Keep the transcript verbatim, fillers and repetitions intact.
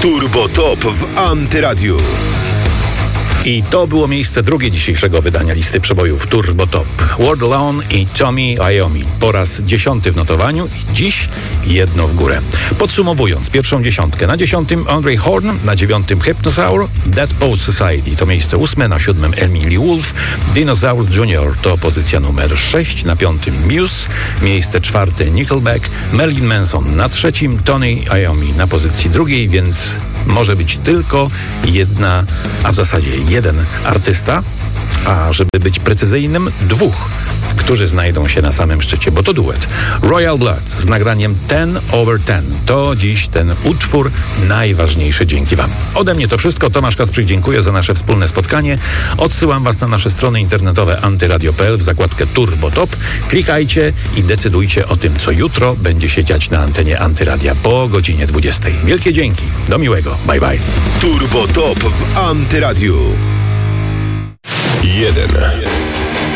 Turbo Top w Antyradiu. I to było miejsce drugie dzisiejszego wydania listy przebojów Turbo Top. World Alone i Tommy Iommi po raz dziesiąty w notowaniu i dziś jedno w górę. Podsumowując, pierwszą dziesiątkę. Na dziesiątym Andre Horn, na dziewiątym Hypnosaur, Dead Post Society to miejsce ósme, na siódmym Emily Wolf, Dinosaurs Junior to pozycja numer sześć, na piątym Muse, miejsce czwarte Nickelback, Marilyn Manson na trzecim, Tony Iommi na pozycji drugiej, więc może być tylko jedna, a w zasadzie jeden artysta, a żeby być precyzyjnym, dwóch, którzy znajdą się na samym szczycie, bo to duet. Royal Blood z nagraniem ten over ten. To dziś ten utwór najważniejszy dzięki Wam. Ode mnie to wszystko. Tomasz Kacprzyk, dziękuję za nasze wspólne spotkanie. Odsyłam Was na nasze strony internetowe antyradio kropka p l w zakładkę Turbo Top. Klikajcie i decydujcie o tym, co jutro będzie się dziać na antenie Antyradia po godzinie dwudziestej. Wielkie dzięki. Do miłego. Bye bye. Turbo Top w Antyradiu. Jeden.